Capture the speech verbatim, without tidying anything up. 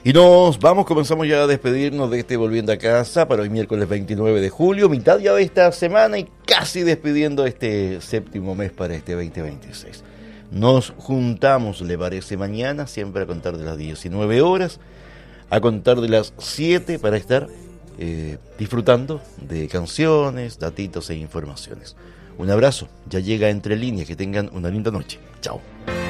Y nos vamos, comenzamos ya a despedirnos de este Volviendo a Casa para hoy miércoles veintinueve de julio, mitad ya de esta semana y casi despidiendo este séptimo mes para este veinte veintiséis. Nos juntamos, ¿le parece? Mañana, siempre a contar de las diecinueve horas, a contar de las siete para estar eh, disfrutando de canciones, datitos e informaciones. Un abrazo, ya llega Entre Líneas, que tengan una linda noche. Chao.